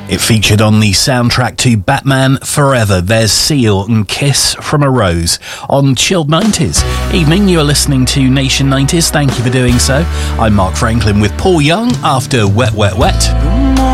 It featured on the soundtrack to Batman Forever. There's Seal and Kiss from a Rose on Chilled 90s. Evening, you are listening to Nation 90s. Thank you for doing so. I'm Mark Franklin with Paul Young after Wet, Wet, Wet.